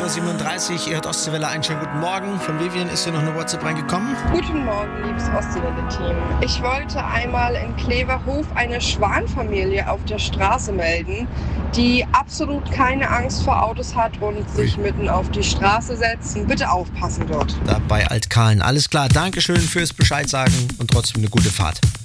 8.37 Uhr, ihr hört Ostseewelle, einen schönen guten Morgen. Von Vivian ist hier noch eine WhatsApp reingekommen. Guten Morgen, liebes Ostseewelle-Team. Ich wollte einmal in Kleverhof eine Schwanfamilie auf der Straße melden, die absolut keine Angst vor Autos hat und sich mitten auf die Straße setzen. Bitte aufpassen dort. Da bei Altkahlen. Alles klar, Dankeschön fürs Bescheid sagen und trotzdem eine gute Fahrt.